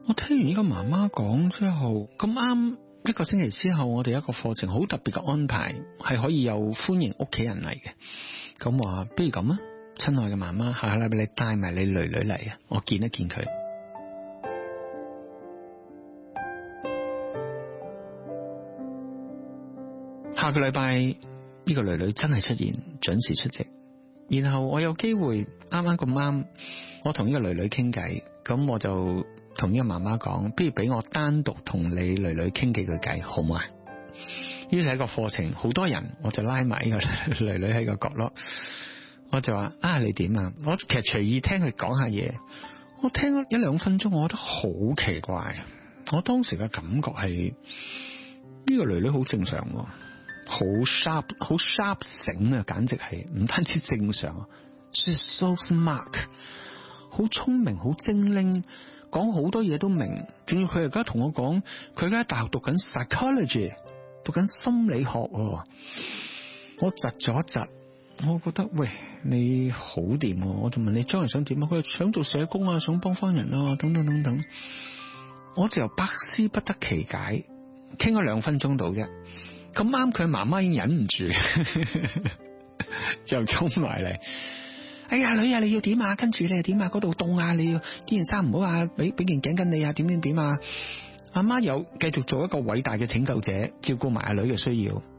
我聽完呢個媽媽講之後，咁啱一個星期之後，我哋一個課程好特別嘅安排，係可以有歡迎屋企人嚟嘅。咁話不如咁啊，親愛嘅媽媽，下個禮拜你帶埋你女女嚟啊，我見一見佢。下個禮拜呢個女女真係出現，準時出席。然後我有機會啱啱咁啱，我同呢個女女傾偈，咁我就同呢個媽媽講，不如俾我單獨同你女女傾幾句偈，好嘛？呢就係一個課程，好多人，我就拉埋呢個女女喺個角落，我就話啊，你點啊？我其實隨意聽佢講下嘢，我聽咗1-2分鐘，我覺得好奇怪。我當時嘅感覺係呢個女女好正常，好 sharp 醒啊，簡直係唔單止正常，she's so smart， 好聰明，好精靈，講好多嘢都明。仲要佢而家同我講，佢而家喺大學讀緊 psychology， 讀緊心理學。我窒咗一窒，我覺得喂，你好掂。我就問你將來想點啊？佢想做社工啊，想幫翻人啊，等等等等。我就由百思不得其解，傾咗2分鐘到啫。咁啱佢媽媽已經忍唔住又衝埋嚟，哎呀女啊，你要點啊？跟住你又點啊？嗰度凍啊，你要啲件衫唔好啊，俾件頸巾你啊，點啊？阿媽又繼續做一個偉大嘅拯救者，照顧埋阿女嘅需要。